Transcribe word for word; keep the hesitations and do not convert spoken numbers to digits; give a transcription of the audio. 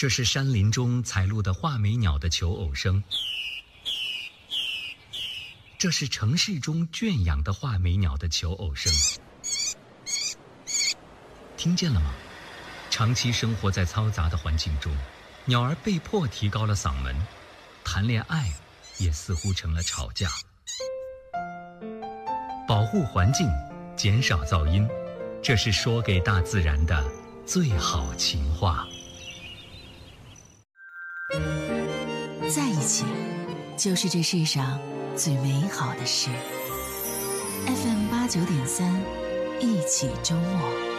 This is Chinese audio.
这是山林中采录的画眉鸟的求偶声，这是城市中圈养的画眉鸟的求偶声。听见了吗？长期生活在嘈杂的环境中，鸟儿被迫提高了嗓门，谈恋爱也似乎成了吵架。保护环境，减少噪音，这是说给大自然的最好情话。 在一起，就是这世上最美好的事。F M 八九点三，一起周末。